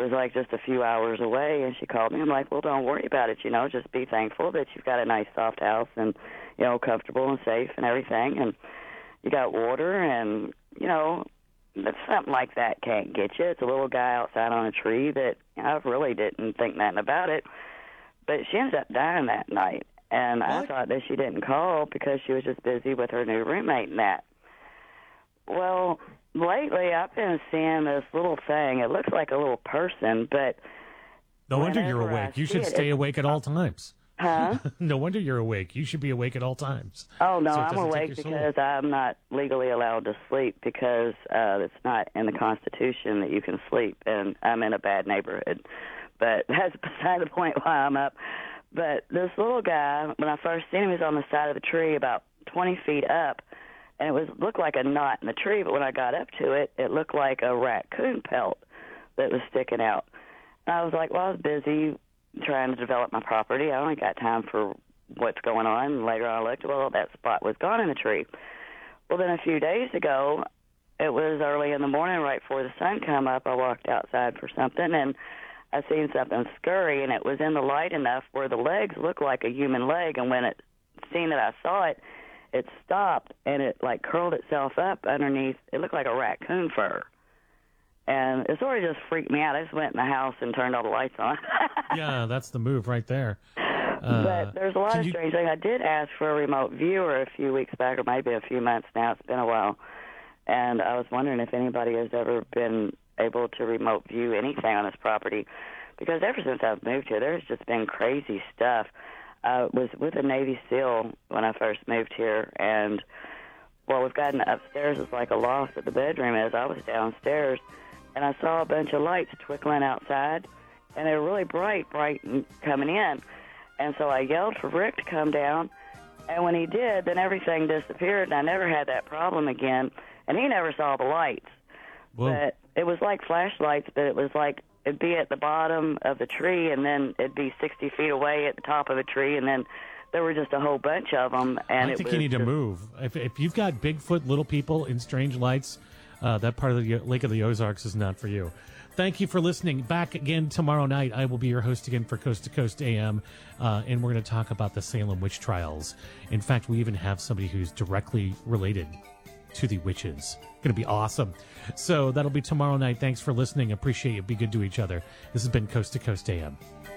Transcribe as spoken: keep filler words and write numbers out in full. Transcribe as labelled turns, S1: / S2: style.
S1: was like just a few hours away, and she called me. I'm like, well, don't worry about it, you know, just be thankful that you've got a nice soft house and, you know, comfortable and safe and everything, and you got water, and, you know, something like that can't get you. It's a little guy outside on a tree that you know, I really didn't think nothing about it. But she ended up dying that night, and what? I thought that she didn't call because she was just busy with her new roommate and that. Well, lately I've been seeing this little thing. It looks like a little person, but
S2: no wonder you're awake.
S1: I
S2: you should
S1: it,
S2: stay awake at all times.
S1: Huh?
S2: No wonder you're awake. You should be awake at all times.
S1: Oh, no,
S2: so
S1: I'm awake because I'm not legally allowed to sleep because uh, it's not in the Constitution that you can sleep, and I'm in a bad neighborhood. But that's beside the point why I'm up. But this little guy, when I first seen him, he was on the side of the tree about twenty feet up, and it was looked like a knot in the tree, but when I got up to it, it looked like a raccoon pelt that was sticking out. And I was like, well, I was busy trying to develop my property. I only got time for what's going on. And later on I looked, well, that spot was gone in the tree. Well, then a few days ago, it was early in the morning, right before the sun come up, I walked outside for something, and I seen something scurry, and it was in the light enough where the legs looked like a human leg, and when it seen that I saw it, it stopped, and it, like, curled itself up underneath. It looked like a raccoon fur. And it sort of just freaked me out. I just went in the house and turned all the lights on.
S2: Yeah, that's the move right there. Uh,
S1: but there's a lot of
S2: you...
S1: strange things. I did ask for a remote viewer a few weeks back, or maybe a few months now. It's been a while. And I was wondering if anybody has ever been able to remote view anything on this property. Because ever since I've moved here, there's just been crazy stuff. I was with a Navy SEAL when I first moved here, and, well, we've gotten upstairs. It's like a loft that the bedroom is. I was downstairs, and I saw a bunch of lights twinkling outside, and they were really bright, bright coming in. And so I yelled for Rick to come down, and when he did, then everything disappeared, and I never had that problem again, and he never saw the lights.
S2: Whoa.
S1: But it was like flashlights, but it was like it'd be at the bottom of the tree, and then it'd be sixty feet away at the top of the tree, and then there were just a whole bunch of them. And
S2: I
S1: it
S2: think
S1: was
S2: you need
S1: just...
S2: to move. If, if you've got Bigfoot, little people, and strange lights, uh, that part of the Lake of the Ozarks is not for you. Thank you for listening. Back again tomorrow night. I will be your host again for Coast to Coast A M, uh, and we're going to talk about the Salem witch trials. In fact, we even have somebody who's directly related to the witches. Going to be awesome. So that'll be tomorrow night. Thanks for listening. Appreciate you. Be good to each other. This has been Coast to Coast A M.